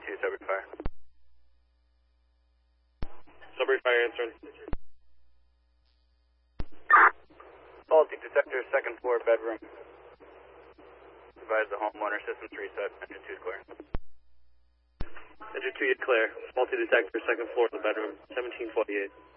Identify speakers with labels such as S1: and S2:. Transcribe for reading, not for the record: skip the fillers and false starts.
S1: 2, Sudbury Fire.
S2: Sudbury Fire answering.
S1: Faulty detector, second floor bedroom. Advise the homeowner, systems reset, engine 2 is clear.
S2: Engine 2 is clear. Faulty detector, second floor of the bedroom, 1748.